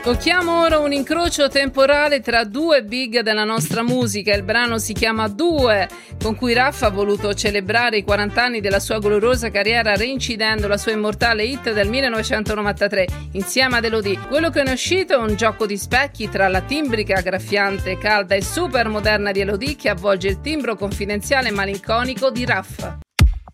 Tocchiamo ora un incrocio temporale tra due big della nostra musica. Il brano si chiama Due, con cui Raffa ha voluto celebrare i 40 anni della sua gloriosa carriera reincidendo la sua immortale hit del 1993 insieme ad Elodie. Quello che ne è uscito è un gioco di specchi tra la timbrica graffiante, calda e super moderna di Elodie che avvolge il timbro confidenziale e malinconico di Raffa.